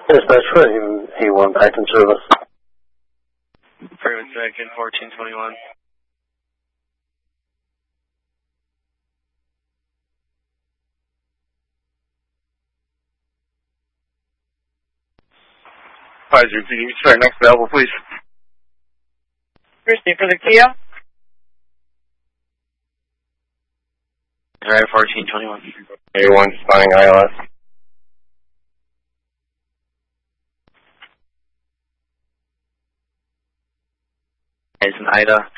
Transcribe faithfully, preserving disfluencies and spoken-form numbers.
Dispatch for A one back in service. Freeman second, fourteen twenty-one. Pfizer, can you start next available, please? Christy for the Kia. Alright, fourteen twenty-one. A one, spawning I L S. It's an Ida.